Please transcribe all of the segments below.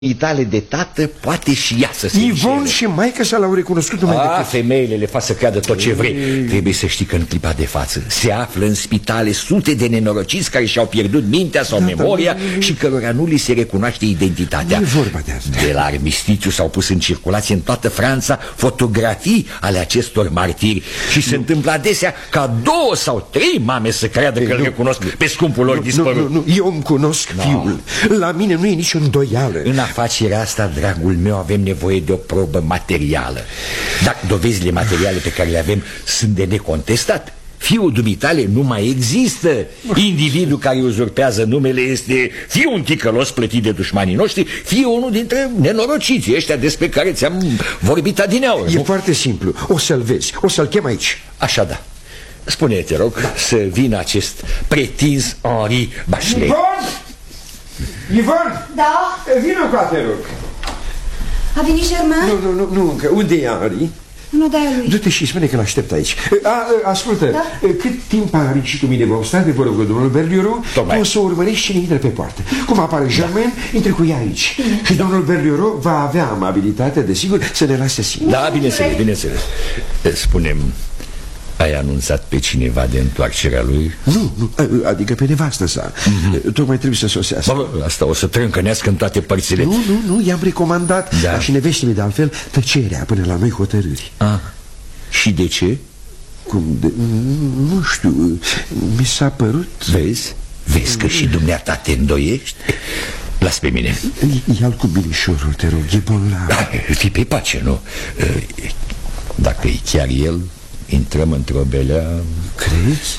tale de tată, poate și ea să se Ivon și maică sa l-au recunoscut numai decât. Femeile le fac să creadă tot ce vrei. Trebuie să știi că în clipa de față se află în spitale sute de nenorociți care și-au pierdut mintea sau memoria și cărora nu li se recunoaște identitatea. Nu e vorba de asta. De la armistițiu s-au pus în circulație în toată Franța fotografii ale acestor martiri și se întâmplă adesea ca 2 sau 3 mame să creadă că îl recunosc pe scumpul lor dispărut. Nu, eu îmi cunosc fiul. La mine nu e nicio îndoială. În afacerea asta, dragul meu, avem nevoie de o probă materială. Dacă dovezile materiale pe care le avem sunt de necontestat, fiul dumitale nu mai există. Individul care uzurpează numele este fie un ticălos plătit de dușmanii noștri, fie unul dintre nenorociții ăștia despre care ți-am vorbit adineauri. E foarte simplu, o să-l vezi, o să-l chem aici. Așa da. Spune, te rog, să vină acest pretins Henri Bachelet. Ivon! Da? Vină cu te rog. A venit Germain? Nu încă. Unde e Henri? Nu, da, lui. Du-te și spune că l-aștept aici. Ascultă, da? Cât timp Henri și cu mine vom sta de vorbă cu domnul Berlioro, o să urmărești cine intră pe poartă. Cum apare Germain, intră cu ea aici. Și domnul Berlioro va avea amabilitatea, desigur, să ne lase singur. Da, bineînțeles. Spunem, ai anunțat pe cineva de întoarcerea lui? Nu, adică pe nevastă sa. Tocmai trebuie să sosească. Asta o să trâncănească în toate părțile. Nu, i-am recomandat. Și nevestele de altfel tăcerea până la noi hotărâri. Și de ce? Cum de... Nu știu, mi s-a părut. Vezi că și dumneata te îndoiești? Las pe mine. Ia-l cu bilișorul, te rog, e bolnav. Fii pe pace, nu? Dacă e chiar el, intrăm într-o belea. Crezi?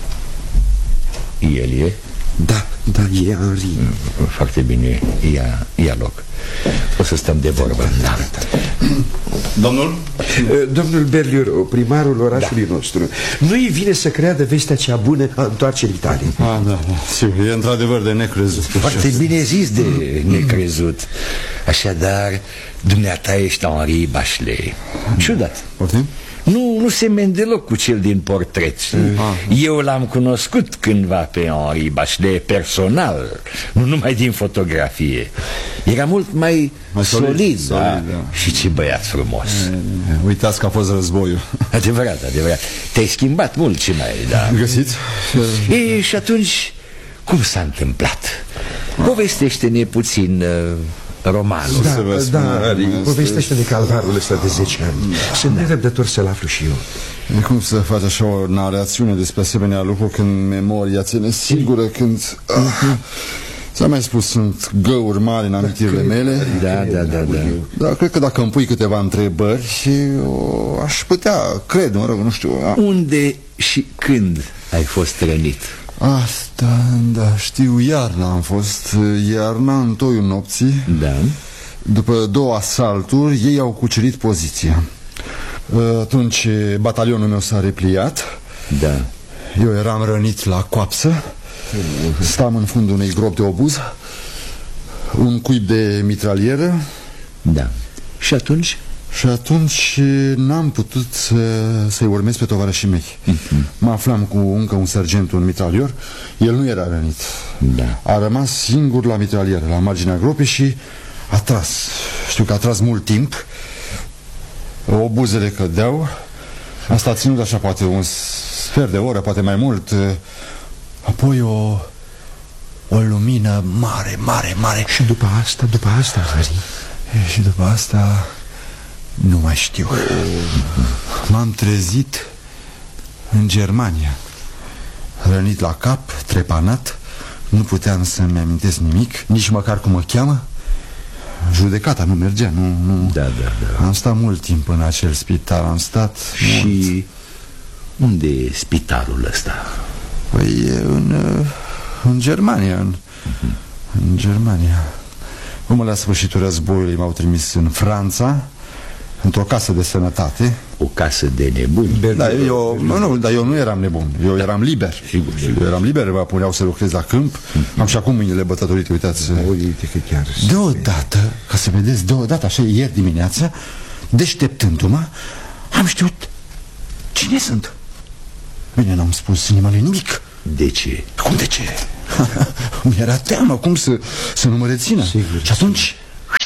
El e? Da, e Henri. Foarte bine, ia loc. O să stăm de vorbă. Da. Domnul? Domnul Berlioro, primarul orașului nostru. Nu-i vine să creadă vestea cea bună a întoarcerii tale. Da, sigur, e într-adevăr de necrezut. Foarte bine zis de necrezut. Așadar, dumneata ești Henri Bachelet. Ciudat. Poftim? Nu semeni deloc cu cel din portret. Eu l-am cunoscut cândva pe Henri Bachelet personal, nu numai din fotografie. Era mult mai solid, da. Și ce băiat frumos. Uitați că a fost războiul. Adevărat. Te-ai schimbat mult, ce mai da. Găsiți? Și atunci, cum s-a întâmplat? Povestește-ne puțin romanul. Povestește-ne calvarul ăsta de 10 ani. Sunt nerăbdător să-l aflu și eu. E cum să faci așa o narațiune despre asemenea lucruri când memoria ține singură, când... S-a mai spus, sunt găuri mari în amintirile mele. Da, cred că dacă îmi pui câteva întrebări aș putea, cred, nu știu. Unde și când ai fost rănit? Asta, da, știu, iarna am fost. Iarna, în toiul nopții. Da. După 2 asalturi, ei au cucerit poziția. Atunci batalionul meu s-a repliat. Da. Eu eram rănit la coapsă. Stam în fundul unei gropi de obuz, un cuib de mitralieră. Da. Și atunci? Și atunci n-am putut să-i urmez pe tovarășii mei. Mă aflam cu încă un sergent, un mitralier. El nu era rănit. A rămas singur la mitralieră, la marginea gropii, și a tras. Știu că a tras mult timp. Obuzele cădeau. Asta a ținut așa poate un sfert de oră, poate mai mult. Apoi o lumină mare. Și după asta, Henri? Și după asta nu mai știu. M-am trezit în Germania, rănit la cap, trepanat. Nu puteam să-mi amintesc nimic, nici măcar cum mă cheamă. Judecata nu mergea, nu. Da. Am stat mult timp în acel spital. Am stat și mult. Unde e spitalul ăsta? Păi în Germania. În Germania. Cum la sfârșitul războiului m-au trimis în Franța, într-o casă de sănătate. O casă de nebuni? Dar eu nu eram nebun. Eu eram liber. Sigur. Eu eram liber, mă puneau să lucrez la câmp. Am și acum mâinile bătătorite, uitați. Uite că chiar... Deodată, ca să vedeți, așa ieri dimineața, deșteptându-mă, am știut cine sunt. Bine, n-am spus nimănui nimic. De ce? Cum de ce? Mi-era teamă, cum să nu mă rețină. Sigur. Și atunci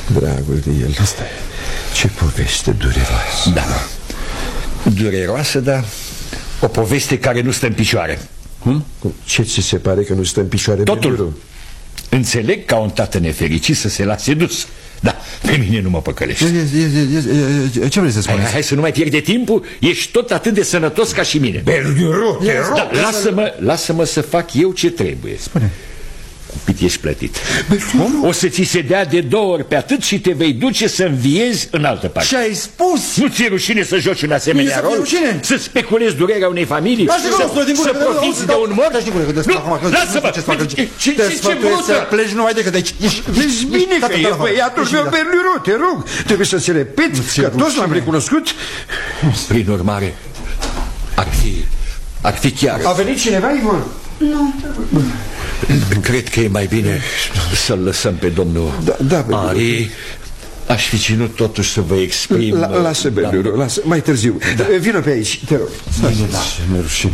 dragul de el. Asta e. Ce poveste dureroasă. Da, dureroasă, dar o poveste care nu stă în picioare. Ce ți se pare că nu stă în picioare? Totul. Înțeleg ca un tată nefericit să se lase dus. Da, pe mine nu mă păcălești. Ce vrei să spuneți? Hai să nu mai pierde timpul. Ești tot atât de sănătos ca și mine. Berliuro, te rog. Da, lasă-mă să fac eu ce trebuie. Spune. Cât ești plătit? O să ți se dea de 2 ori pe atât și te vei duce să înviezi în altă parte. Ce ai spus? Nu ți-e rușine să joci un asemenea rol? Să speculezi durerea unei familii? Să profiți de un mort? Lasă-mă! Ce vrut să pleci numai decât de aici. Vezi bine că e băiatul meu, Berliuro, te rog. Trebuie să-ți repet că toți l-am recunoscut. Prin urmare, ar fi chiar... A venit cineva, Ivon? Nu. Cred că e mai bine să-l lăsăm pe domnul Ari. Aș fi ținut totuși să vă exprim. Lasă, Berliuro, lasă, mai târziu. Vină pe aici, te rog. Mi-e rușine.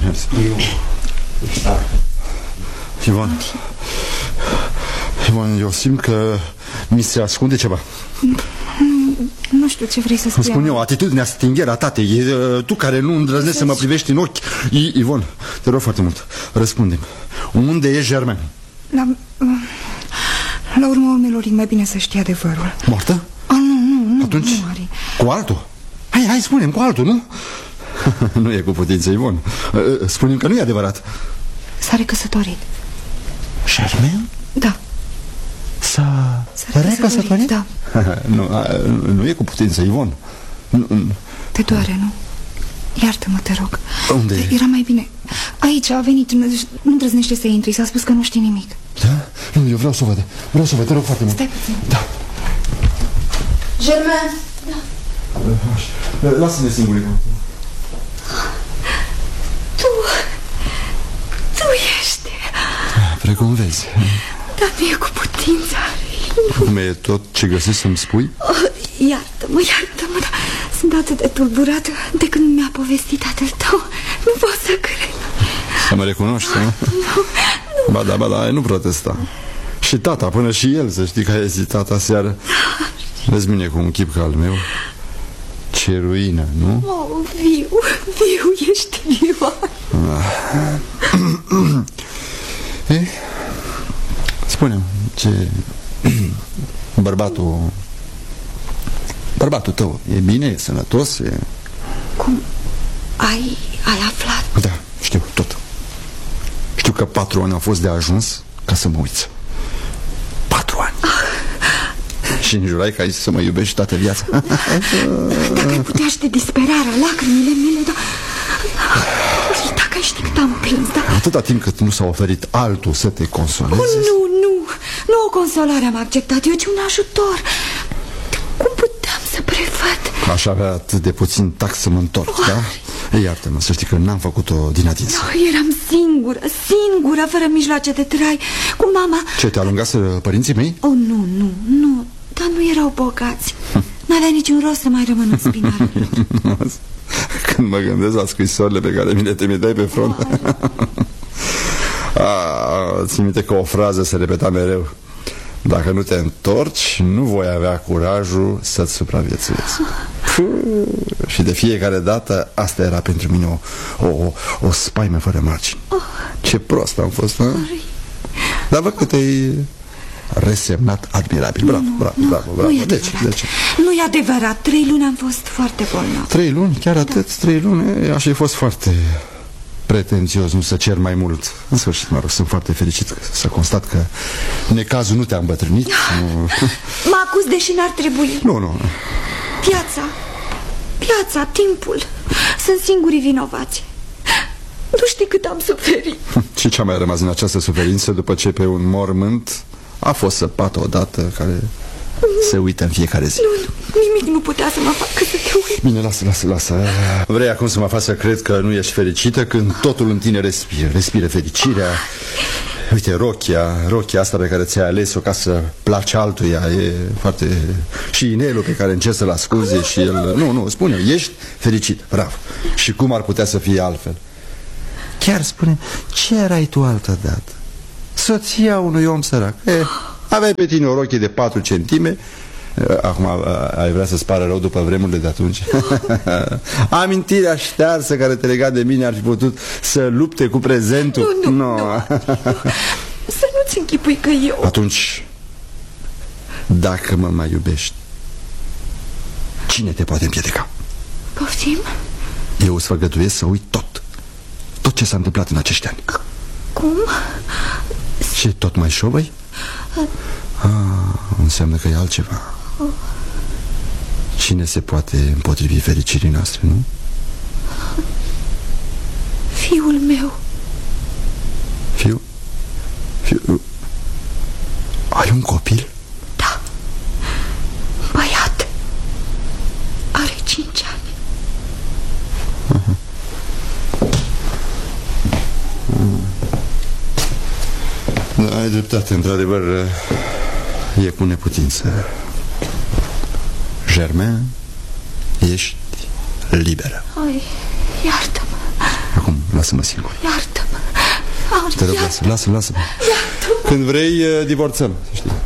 Ivon, eu simt că mi se ascunde ceva. Nu știu ce vrei să spui. Spun eu, atitudinea stingheră a tatei. Tu care nu îndrăznești să mă privești în ochi. Ivon, te rog foarte mult, răspunde-mi. Unde e Germain? La urma urmelor e mai bine să știi adevărul. Moartă? Nu. Atunci, nu, Mari. Cu altul? Hai, spune-mi, cu altul, nu? Nu e cu putință, Ivon. Spune-mi că nu e adevărat. S-a recăsătorit. Germain? Da. S-a recăsătorit? Da. Nu e cu putință, Ivon. Te doare, nu? Iartă-mă, te rog. Unde? Era mai bine. Aici a venit, nu îndrăznește să intri. S-a spus că nu știi nimic. Da? Nu, eu vreau să o văd, te rog foarte mult. Stai puțin. Da. Germain. Da. Lasă-ne singuri. Tu ești. Precum vezi. Dar nu e cu putința. Cum e tot ce găsești să-mi spui? Iartă-mă, dar sunt atât de tulburată de când mi-a povestit tatăl tău. Nu pot să cred. Să mă recunoști, nu? Ba da, nu protesta. Și tata, până și el, să știi că a ezitat aseară. Vezi bine cu un chip ca al meu. Ce ruină, nu? Viu, ești viu. Spune-mi, ce... Bărbatul tău e bine, e sănătos, e... Cum? Ai aflat? Da, știu, tot. Știu că 4 ani au fost de ajuns ca să mă uiți. 4 ani. Și înjurai că ai să mă iubești toată viața. Dacă ai putea ști disperarea, lacrimile mele, dar... Dacă ai ști cât am plâns, dar... Atâta timp cât nu s-a oferit altul să te consoleze... Nu o consolare am acceptat eu, ci un ajutor. Cum puteam să prevăd? Aș avea atât de puțin tact să mă întorc, da? Iartă-mă, să știi că n-am făcut-o din adins. Eram singură, fără mijloace de trai. Cu mama... Ce, te alungaseră părinții mei? Nu, dar nu erau bogați. N-avea niciun rost să mai rămân în spinar. Când mă gândesc la scrisorile pe care mi le trimiteai pe front. Țin minte că o frază se repeta mereu: dacă nu te întorci, nu voi avea curajul să-ți supraviețuiesc. Și de fiecare dată asta era pentru mine o spaimă fără margini. Ce prost am fost, nu? Dar văd că te-ai resemnat admirabil. Bravo. De ce? Nu e adevărat, 3 luni am fost foarte bolnav. 3 luni? Chiar atât? 3 luni? Aș fi fost foarte pretențios, nu să cer mai mult. În sfârșit, mă rog, sunt foarte fericit să constat că necazul nu te-a îmbătrânit. Mă acuz, deși n-ar trebui. Nu. Piața, timpul sunt singurii vinovați. Nu știi cât am suferit. Și ce-a mai rămas din această suferință după ce pe un mormânt a fost săpată odată care se uită în fiecare zi? Nimic nu putea să mă facă să te uit. Bine, lasă. Vrei acum să mă faci să cred că nu ești fericită când totul în tine respiră fericirea? Uite, rochia asta pe care ți-ai ales-o ca să place altuia e foarte... Și inelul pe care încerci să-l ascuze și el... Nu, spune, ești fericit, bravo. Și cum ar putea să fie altfel? Chiar spune, ce erai tu altă dată? Soția unui om sărac. Aveai pe tine o rochie de 4 centime Acum ai vrea să-ți pară rău după vremurile de atunci? Amintirea ștearsă care te lega de mine ar fi putut să lupte cu prezentul. Nu. Să nu-ți închipui că eu... Atunci, dacă mă mai iubești, cine te poate împiedica? Poftim? Eu îți făgăduiesc să uit tot ce s-a întâmplat în acești ani. Cum? Și tot mai șovăi? Înseamnă că e altceva. Cine se poate împotrivi fericirii noastre, nu? Fiul meu. Fiu? Ai un copil? Da. Băiat. Are 5 ani. Da, ai dreptate, într-adevăr. E cu neputință. Germain, ești liberă. Ai, iartă-mă. Acum, lasă-mă singur. Iartă-mă. Te rog, lasă-mă. Când vrei, divorțăm, să știi.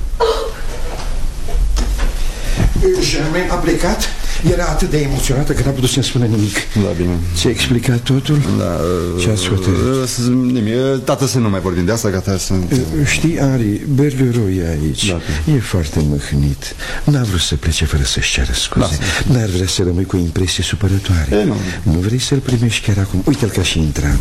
Germain a plecat. Era atât de emoționată că n-a putut să-mi spună nimic. Da, bine. Ți-a explicat totul? Da. Ce-ați hotărât? Nimic. Tată, să nu mai vorbim de asta, gata, sunt... Știi, Ari, Berliorou e aici. Da. E foarte mâhnit. N-a vrut să plece fără să-și ceară scuze. N-ar vrea să rămâi cu o impresie supărătoare. Nu vrei să-l primești chiar acum? Uite-l că a și intrat.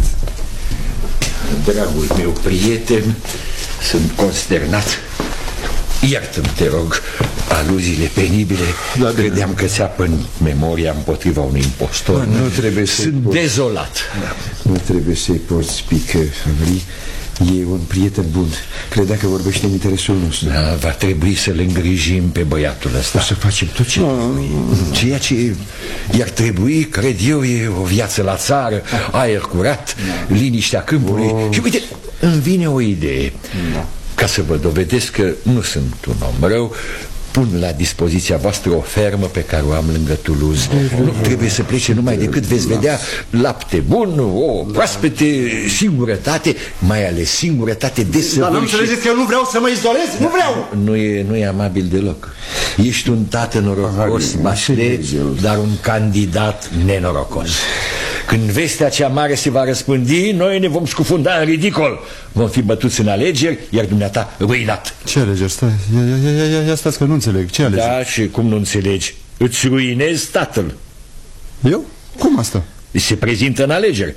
Dragul meu prieten, sunt consternat. Iartă-mi, te rog, aluziile penibile. Credeam că ți-apă în memoria împotriva unui impostor. Nu trebuie să... Sunt dezolat. Nu trebuie să-i porți pică, Henri. E un prieten bun. Credea că vorbește în interesul nostru. Da, va trebui să-l îngrijim pe băiatul ăsta. O să facem tot ce... Ceea ce i-ar trebui, cred eu, e o viață la țară, aer curat, liniștea câmpului. Și uite, îmi vine o idee. Ca să vă dovedesc că nu sunt un om rău, pun la dispoziția voastră o fermă pe care o am lângă Toulouse. Nu trebuie să plece numai decât veți vedea lapte bun, o proaspete, singurătate, mai ales singurătate desăvârșită. Dar nu înțelegeți că eu nu vreau să mă izolez? Nu vreau! Nu e amabil deloc. Ești un tată norocos, Bachelet, dar un candidat nenorocos. Când vestea cea mare se va răspândi, noi ne vom scufunda în ridicol. Vom fi bătuți în alegeri, iar dumneata ruinat. Ce alegeri? Stai, ia stați că nu înțeleg. Ce alegeri? Da, și cum nu înțelegi? Îți ruinezi tatăl. Eu? Cum asta? Se prezintă în alegeri.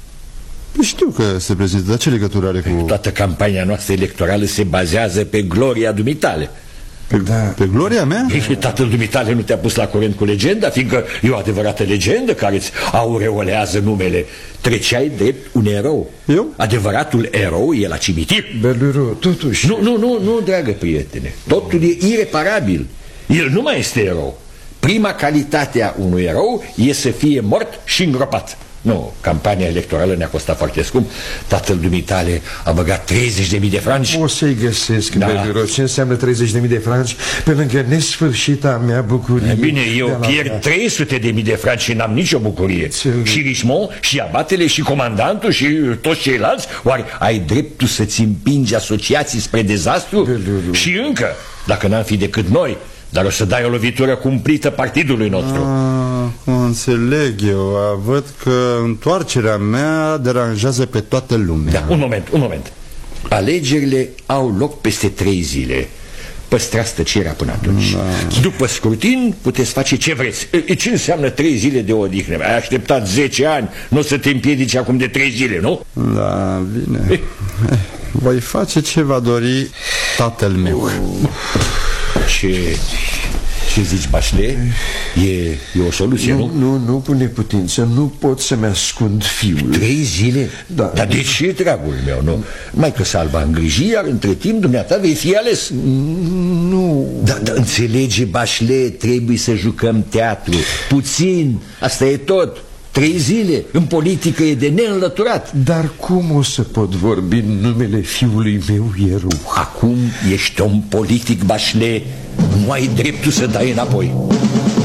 Știu că se prezintă, dar ce legătură are cu... Toată campania noastră electorală se bazează pe gloria dumitale. Pe gloria mea? Tatăl dumitale nu te-a pus la curent cu legenda, fiindcă e o adevărată legendă care îți aureolează numele. Treceai drept un erou. Eu? Adevăratul erou e la cimitir. Berliorou, totuși... Nu, dragă prietene. Totul e ireparabil. El nu mai este erou. Prima calitate a unui erou e să fie mort și îngropat. Nu, campania electorală ne-a costat foarte scump. Tatăl dumitale a băgat 30.000 de franci. O să-i găsesc, Berliorou. Ce înseamnă 30.000 de franci pe lângă nesfârșita mea bucurie? Bine, eu pierd 300.000 de franci și n-am nicio bucurie. Și Richemont, și abatele, și comandantul, și toți ceilalți. Oare ai dreptul să-ți împingi asociații spre dezastru? Berliorou. Și încă, dacă n-am fi decât noi, dar o să dai o lovitură cumplită partidului nostru. Înțeleg eu. Văd că întoarcerea mea deranjează pe toată lumea. Da, un moment. Alegerile au loc peste 3 zile. Păstrați tăcerea până atunci. După scrutin puteți face ce vreți. Ce înseamnă 3 zile de odihnă? Ai așteptat 10 ani. Nu o să te împiedici acum de 3 zile, nu? Da, bine. Voi face ce va dori tatăl meu. Ce zici, Bachelet? E o soluție, nu? Nu, cu neputință. Nu pot să-mi ascund fiul. 3 zile? Da. Dar de ce, dragul meu, nu? Mai că s-al va îngriji, iar între timp dumneata vei fi ales. Nu. Dar înțelege, Bachelet, trebuie să jucăm teatru. Puțin, asta e tot. 3 zile, în politică e de neînlăturat. Dar cum o să pot vorbi în numele fiului meu erou? Acum ești om politic, Bachelet. Nu ai dreptul să dai înapoi.